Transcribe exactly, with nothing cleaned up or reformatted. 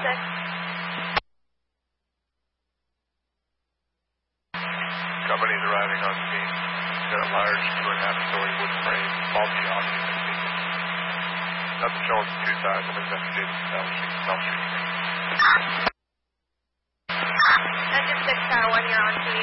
six. Company's arriving on scene. Got a large two and a half story wood frame, faulty occupancy. Nothing showing from two sides. I'm investigating South Street. South Street. Engine six, Tower one, you're on scene.